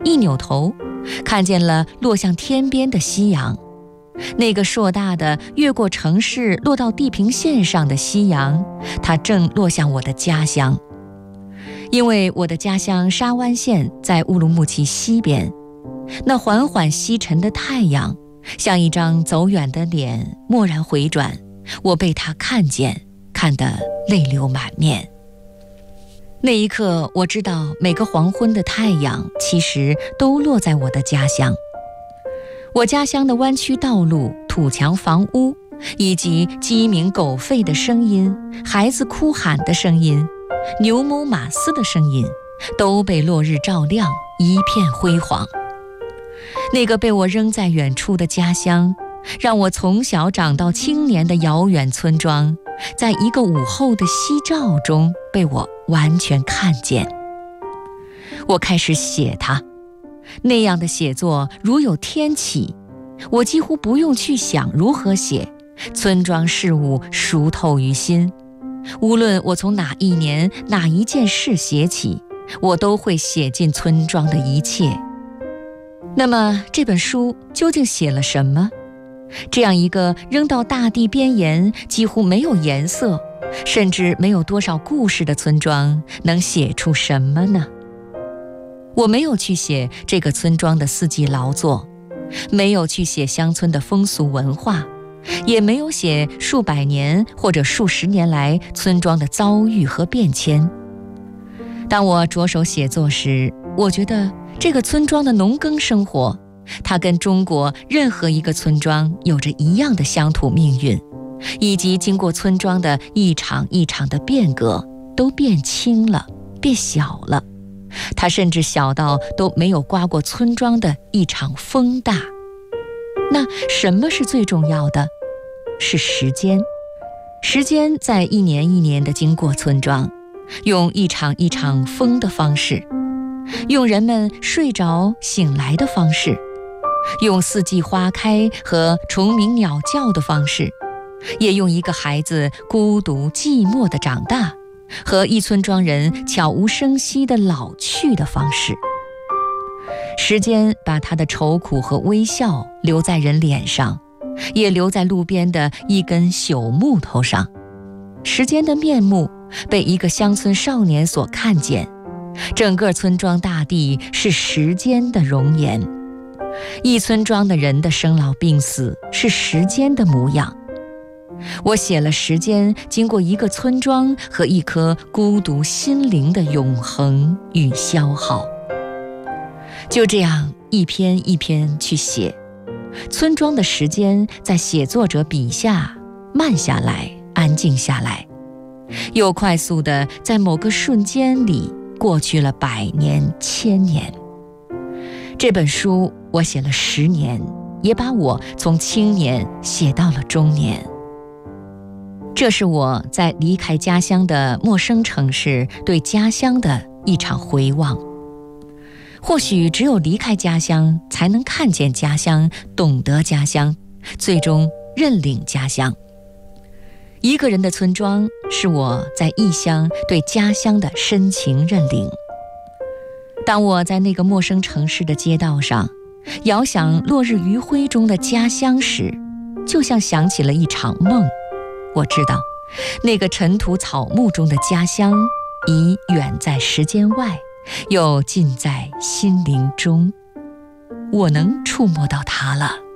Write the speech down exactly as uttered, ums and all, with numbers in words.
一扭头，看见了落向天边的夕阳。那个硕大的越过城市落到地平线上的夕阳，它正落向我的家乡。因为我的家乡沙湾县在乌鲁木齐西边，那缓缓西沉的太阳像一张走远的脸，蓦然回转，我被它看见，看得泪流满面。那一刻，我知道每个黄昏的太阳其实都落在我的家乡。我家乡的弯曲道路、土墙房屋，以及鸡鸣狗吠的声音、孩子哭喊的声音、牛母马嘶的声音，都被落日照亮，一片辉煌。那个被我扔在远处的家乡，让我从小长到青年的遥远村庄，在一个午后的夕照中被我完全看见。我开始写它，那样的写作如有天启，我几乎不用去想如何写，村庄事物熟透于心。无论我从哪一年哪一件事写起，我都会写进村庄的一切。那么这本书究竟写了什么？这样一个扔到大地边沿，几乎没有颜色，甚至没有多少故事的村庄，能写出什么呢？我没有去写这个村庄的四季劳作，没有去写乡村的风俗文化，也没有写数百年或者数十年来村庄的遭遇和变迁。当我着手写作时，我觉得这个村庄的农耕生活，它跟中国任何一个村庄有着一样的乡土命运，以及经过村庄的一场一场的变革，都变轻了，变小了。它甚至小到都没有刮过村庄的一场风大。那什么是最重要的？是时间。时间在一年一年地经过村庄，用一场一场风的方式，用人们睡着醒来的方式，用四季花开和虫鸣鸟叫的方式，也用一个孩子孤独寂寞的长大和一村庄人悄无声息的老去的方式。时间把他的愁苦和微笑留在人脸上，也留在路边的一根朽木头上。时间的面目被一个乡村少年所看见，整个村庄大地是时间的容颜，一村庄的人的生老病死是时间的模样。我写了时间经过一个村庄和一颗孤独心灵的永恒与消耗。就这样一篇一篇去写，村庄的时间在写作者笔下慢下来，安静下来，又快速地在某个瞬间里过去了百年千年。这本书我写了十年，也把我从青年写到了中年。这是我在离开家乡的陌生城市对家乡的一场回望。或许只有离开家乡，才能看见家乡，懂得家乡，最终认领家乡。一个人的村庄，是我在异乡对家乡的深情认领。当我在那个陌生城市的街道上，遥想落日余晖中的家乡时，就像想起了一场梦。我知道，那个尘土草木中的家乡，已远在时间外，又近在心灵中。我能触摸到它了。